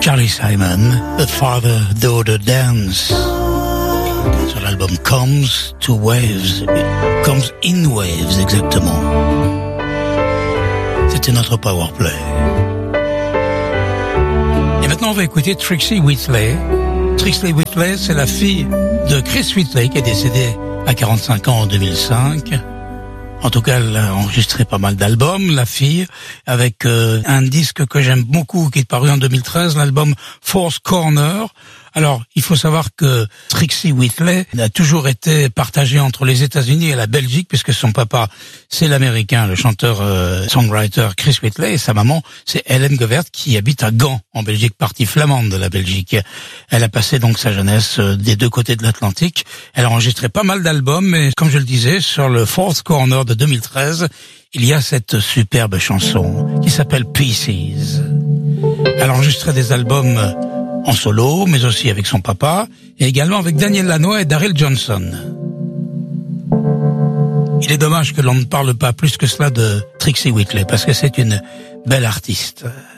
Carly Simon, A Father-Daughter Dance. Sur l'album Comes to Waves. Comes in Waves, exactement. C'était notre powerplay. Et maintenant, on va écouter Trixie Whitley. Trixie Whitley, c'est la fille de Chris Whitley qui est décédé à 45 ans en 2005. En tout cas, elle a enregistré pas mal d'albums, la fille, avec un disque que j'aime beaucoup, qui est paru en 2013, l'album Fourth Corner. Alors, il faut savoir que Trixie Whitley a toujours été partagée entre les États-Unis et la Belgique, puisque son papa, c'est l'Américain, le chanteur-songwriter Chris Whitley, et sa maman, c'est Helen Govert, qui habite à Gand, en Belgique, partie flamande de la Belgique. Elle a passé donc sa jeunesse des deux côtés de l'Atlantique. Elle a enregistré pas mal d'albums, et comme je le disais, sur le Fourth Corner de 2013, il y a cette superbe chanson qui s'appelle Pieces. Elle a enregistré des albums en solo, mais aussi avec son papa, et également avec Daniel Lanois et Daryl Johnson. Il est dommage que l'on ne parle pas plus que cela de Trixie Whitley, parce que c'est une belle artiste.